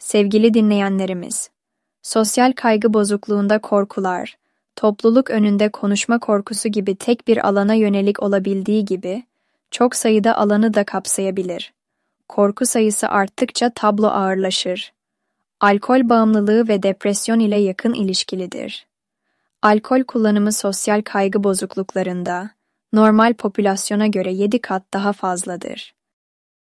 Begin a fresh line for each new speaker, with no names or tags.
Sevgili dinleyenlerimiz, sosyal kaygı bozukluğunda korkular, topluluk önünde konuşma korkusu gibi tek bir alana yönelik olabildiği gibi, çok sayıda alanı da kapsayabilir. Korku sayısı arttıkça tablo ağırlaşır. Alkol bağımlılığı ve depresyon ile yakın ilişkilidir. Alkol kullanımı sosyal kaygı bozukluklarında, normal popülasyona göre 7 kat daha fazladır.